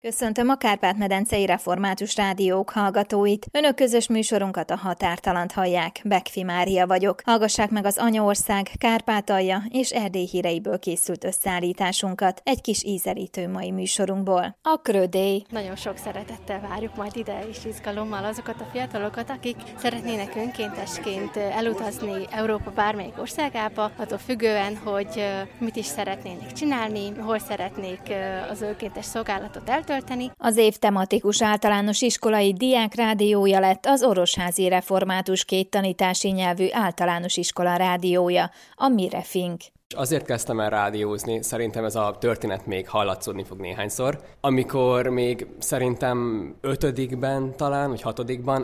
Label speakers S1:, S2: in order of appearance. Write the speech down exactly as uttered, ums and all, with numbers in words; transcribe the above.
S1: Köszöntöm a Kárpát-medencei Református Rádiók hallgatóit. Önök közös műsorunkat, a Határtalant hallják. Bekfi Mária vagyok. Hallgassák meg az Anyaország, Kárpátalja és Erdély híreiből készült összeállításunkat egy kis ízelítő mai műsorunkból. A Krödély.
S2: Nagyon sok szeretettel várjuk majd ide és izgalommal azokat a fiatalokat, akik szeretnének önkéntesként elutazni Európa bármelyik országába, attól függően, hogy mit is szeretnének csinálni, hol szeretnék az önkéntes szolgálatot eltölteni.
S1: Az év tematikus általános iskolai diák rádiója lett az Orosházi Református két tanítási nyelvű általános iskola rádiója, a Mirefink.
S3: Azért kezdtem el rádiózni, szerintem ez a történet még hallatszódni fog néhányszor. Amikor még szerintem ötödikben talán, vagy hatodikban